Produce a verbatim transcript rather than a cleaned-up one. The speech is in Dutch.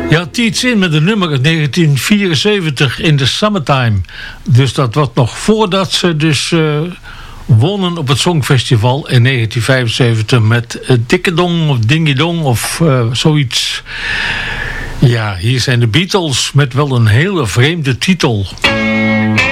Ja, Teats in met een nummer uit negentien vierenzeventig in de Summertime. Dus dat was nog voordat ze dus uh, wonnen op het Songfestival in negentien vijfenzeventig met uh, Dikke Dong of Dingy Dong of uh, zoiets. Ja, hier zijn de Beatles met wel een hele vreemde titel.